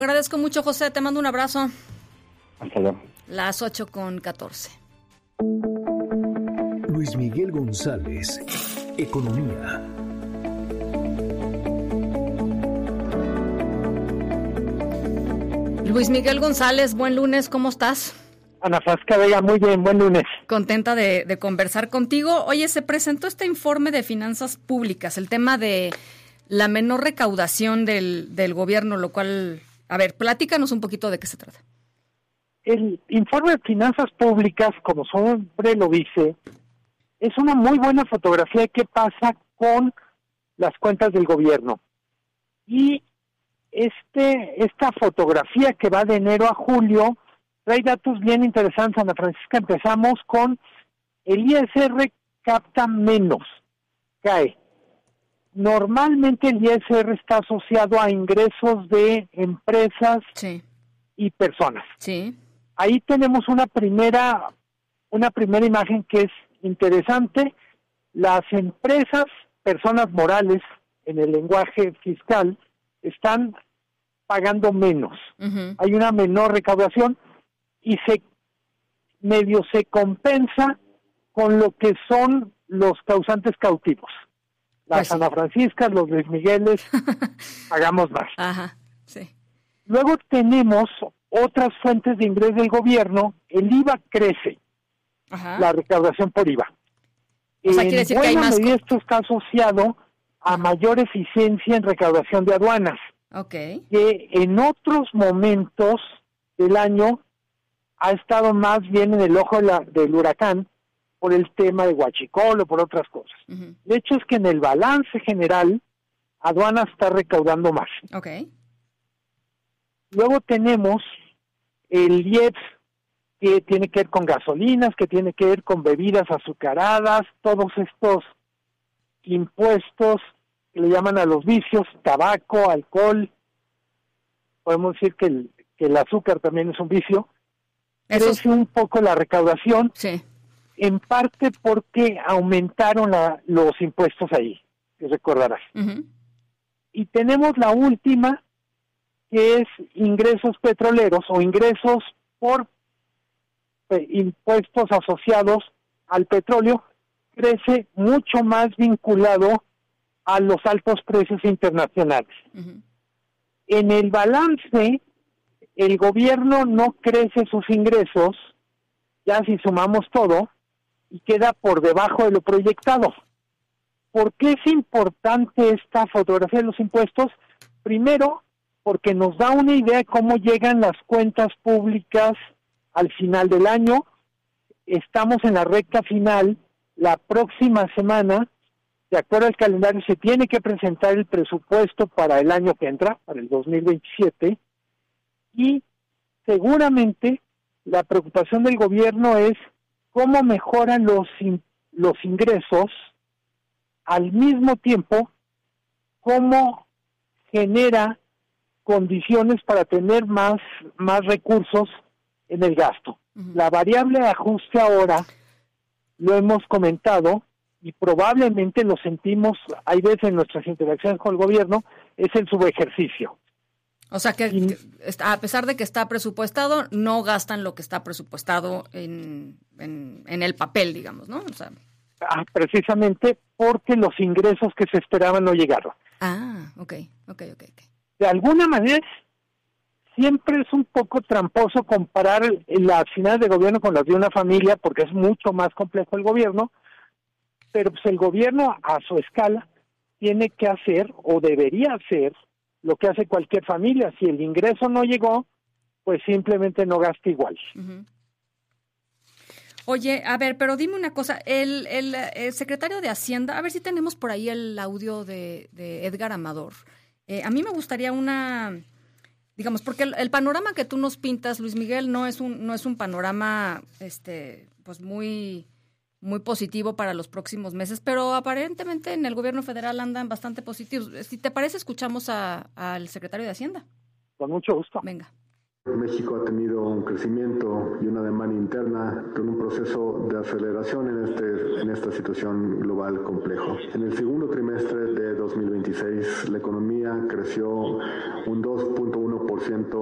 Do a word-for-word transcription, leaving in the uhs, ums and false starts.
Agradezco mucho, José, te mando un abrazo. Hasta luego. Las ocho con catorce. Luis Miguel González, Economía. Luis Miguel González, buen lunes, ¿cómo estás? Ana Frasca Vega, muy bien, buen lunes. Contenta de, de conversar contigo. Oye, se presentó este informe de finanzas públicas, el tema de la menor recaudación del, del gobierno, lo cual, a ver, platícanos un poquito de qué se trata. El informe de finanzas públicas, como su nombre lo dice, es una muy buena fotografía de qué pasa con las cuentas del gobierno. Y este esta fotografía que va de enero a julio trae datos bien interesantes, Ana Francisca. Empezamos con el I S R capta menos, cae. Normalmente el I S R está asociado a ingresos de empresas sí. y personas. Sí. Ahí tenemos una primera una primera imagen que es interesante. Las empresas, personas morales, en el lenguaje fiscal, están pagando menos. Uh-huh. Hay una menor recaudación y se medio se compensa con lo que son los causantes cautivos. Las Pues sí. Ana Franciscas, los Luis Migueles, pagamos más. Ajá, sí. Luego tenemos otras fuentes de ingreso del gobierno. El I V A crece, Ajá. la recaudación por I V A. O sea, en quiere decir que hay buena más medida co- esto está asociado a mayor eficiencia en recaudación de aduanas, Ok. que en otros momentos del año ha estado más bien en el ojo de la, del huracán por el tema de Huachicol o por otras cosas. Uh-huh. De hecho es que en el balance general, aduanas está recaudando más. Ok. Luego tenemos el I E P S, que tiene que ver con gasolinas, que tiene que ver con bebidas azucaradas, todos estos impuestos que le llaman a los vicios, tabaco, alcohol. Podemos decir que el, que el azúcar también es un vicio. Eso Crece un poco la recaudación, sí. en parte porque aumentaron la, los impuestos ahí, que recordarás. Uh-huh. Y tenemos la última, que es ingresos petroleros o ingresos por eh, impuestos asociados al petróleo, crece mucho más vinculado a los altos precios internacionales. Uh-huh. En el balance, el gobierno no crece sus ingresos, ya si sumamos todo, y queda por debajo de lo proyectado. ¿Por qué es importante esta fotografía de los impuestos? Primero, porque nos da una idea de cómo llegan las cuentas públicas al final del año. Estamos en la recta final. La próxima semana, de acuerdo al calendario, se tiene que presentar el presupuesto para el año que entra, para el dos mil veintisiete, y seguramente la preocupación del gobierno es cómo mejoran los, in, los ingresos, al mismo tiempo cómo genera condiciones para tener más, más recursos en el gasto. Uh-huh. La variable de ajuste ahora, lo hemos comentado, y probablemente lo sentimos, hay veces en nuestras interacciones con el gobierno, es el subejercicio. O sea que, y, que a pesar de que está presupuestado, no gastan lo que está presupuestado en, en, en el papel, digamos, ¿no? O sea, ah, precisamente porque los ingresos que se esperaban no llegaron. Ah, ok, ok, ok. okay. De alguna manera, siempre es un poco tramposo comparar las finanzas de gobierno con las de una familia, porque es mucho más complejo el gobierno, pero pues el gobierno a su escala tiene que hacer, o debería hacer, lo que hace cualquier familia. Si el ingreso no llegó, pues simplemente no gasta igual. Uh-huh. Oye, a ver, pero dime una cosa, el, el, el secretario de Hacienda, a ver si tenemos por ahí el audio de, de Edgar Amador. Eh, a mí me gustaría una, digamos, porque el, el panorama que tú nos pintas, Luis Miguel, no es un, no es un panorama, este, pues muy, muy positivo para los próximos meses, pero aparentemente en el gobierno federal andan bastante positivos. Si te parece, escuchamos a, al secretario de Hacienda. Con mucho gusto. Venga. México ha tenido un crecimiento y una demanda interna con un proceso de aceleración en, este, en esta situación global complejo. En el segundo trimestre de dos mil veintiséis, la economía creció un dos punto uno por ciento